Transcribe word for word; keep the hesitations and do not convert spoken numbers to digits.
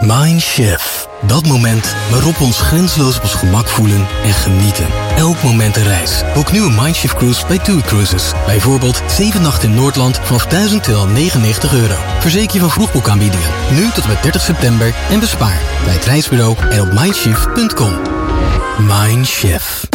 Mindshift. Dat moment waarop we ons grenzeloos op ons gemak voelen en genieten. Elk moment een reis. Boek nu een Mindshift cruise bij TUI Cruises. Bijvoorbeeld zeven nachten in Noordland vanaf duizend tweehonderdnegenennegentig euro. Verzeker je van vroegboekaanbiedingen. Nu tot en met dertig september en bespaar bij het reisbureau en op mindshift punt com. Mindshift.